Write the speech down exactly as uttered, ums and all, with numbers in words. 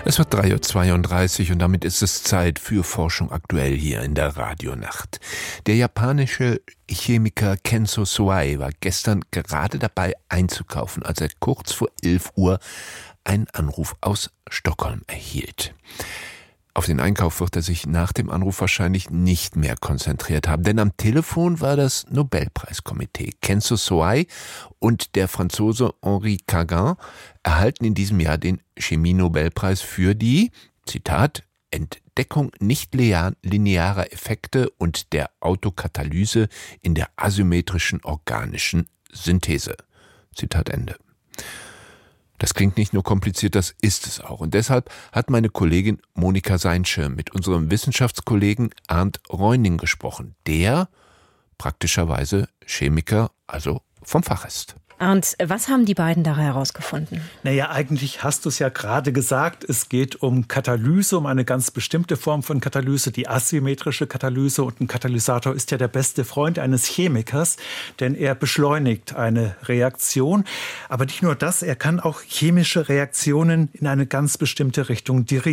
Es wird drei Uhr zweiunddreißig und damit ist es Zeit für Forschung aktuell hier in der Radionacht. Der japanische Chemiker Kenzo Sawai war gestern gerade dabei einzukaufen, als er kurz vor elf Uhr einen Anruf aus Stockholm erhielt. Auf den Einkauf wird er sich nach dem Anruf wahrscheinlich nicht mehr konzentriert haben, denn am Telefon war das Nobelpreiskomitee. Kenzo Sawai und der Franzose Henri Cagin erhalten in diesem Jahr den Chemie-Nobelpreis für die, Zitat, Entdeckung nicht-linearer Effekte und der Autokatalyse in der asymmetrischen organischen Synthese. Zitat Ende. Das klingt nicht nur kompliziert, das ist es auch. Und deshalb hat meine Kollegin Monika Seinsche mit unserem Wissenschaftskollegen Arndt Reuning gesprochen, der praktischerweise Chemiker, also vom Fach ist. Und was haben die beiden da herausgefunden? Naja, eigentlich hast du es ja gerade gesagt, es geht um Katalyse, um eine ganz bestimmte Form von Katalyse, die asymmetrische Katalyse. Und ein Katalysator ist ja der beste Freund eines Chemikers, denn er beschleunigt eine Reaktion. Aber nicht nur das, er kann auch chemische Reaktionen in eine ganz bestimmte Richtung dirigieren.